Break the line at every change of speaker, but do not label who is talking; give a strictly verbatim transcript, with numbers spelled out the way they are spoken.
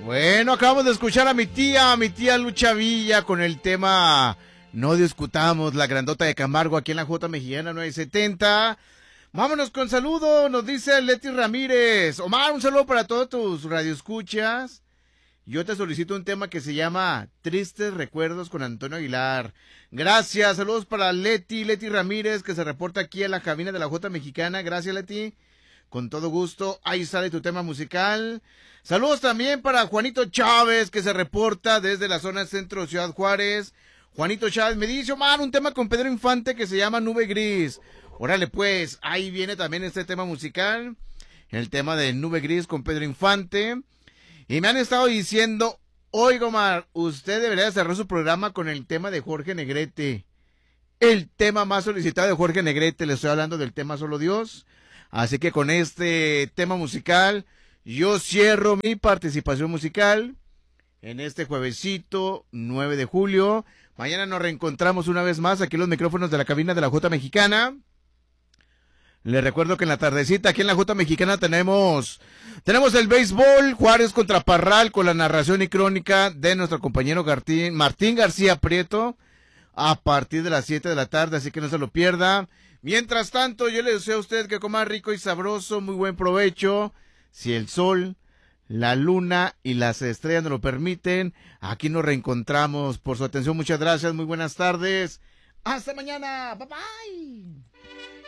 Bueno, acabamos de escuchar a mi tía, a mi tía Lucha Villa con el tema No Discutamos, la grandota de Camargo aquí en la J Mexicana nueve setenta. Vámonos con saludo, nos dice Leti Ramírez. Omar, un saludo para todos tus radioescuchas. Yo te solicito un tema que se llama Tristes Recuerdos con Antonio Aguilar. Gracias, saludos para Leti, Leti Ramírez, que se reporta aquí en la cabina de la J Mexicana. Gracias, Leti. Con todo gusto, ahí sale tu tema musical. Saludos también para Juanito Chávez, que se reporta desde la zona centro de Ciudad Juárez. Juanito Chávez me dice, Omar, un tema con Pedro Infante que se llama Nube Gris. Órale pues, ahí viene también este tema musical, el tema de Nube Gris con Pedro Infante. Y me han estado diciendo, oiga Omar, usted debería cerrar su programa con el tema de Jorge Negrete. El tema más solicitado de Jorge Negrete, le estoy hablando del tema Solo Dios. Así que con este tema musical, yo cierro mi participación musical en este juevesito nueve de julio. Mañana nos reencontramos una vez más aquí en los micrófonos de la cabina de la J Mexicana. Les recuerdo que en la tardecita aquí en la J Mexicana tenemos, tenemos el béisbol, Juárez contra Parral, con la narración y crónica de nuestro compañero Martín, Martín García Prieto, a partir de las siete de la tarde, así que no se lo pierda. Mientras tanto, yo le deseo a usted que coma rico y sabroso, muy buen provecho. Si el sol, la luna y las estrellas nos lo permiten, aquí nos reencontramos. Por su atención, muchas gracias, muy buenas tardes. Hasta mañana, bye bye.